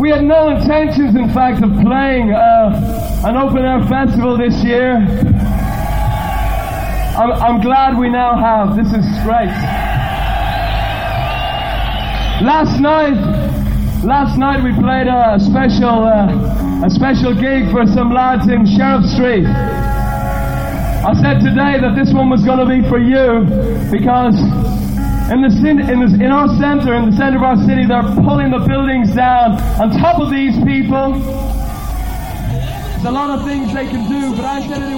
We had no intentions, in fact, of playing an open-air festival this year. I'm glad we now have. This is great. Last night we played a special gig for some lads in Sheriff Street. I said today that this one was going to be for you because in our centre, in the centre of our city, they're pulling the buildings down. On top of these people, there's a lot of things they can do, but I said anyway.